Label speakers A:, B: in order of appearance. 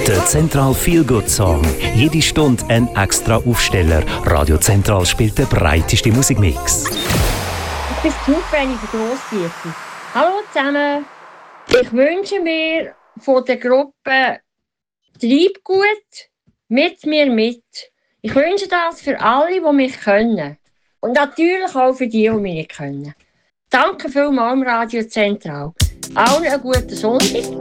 A: Der Zentral Feel Good Song. Jede Stunde ein extra Aufsteller. Radio Zentral spielt den breitesten Musikmix.
B: Ich bin zu wenig Grosstiefe. Hallo zusammen. Ich wünsche mir von der Gruppe Treibgut mit mir mit. Ich wünsche das für alle, die mich können. Und natürlich auch für die mich nicht können. Danke vielmals, Radio Zentral. Allen einen guten Sonntag.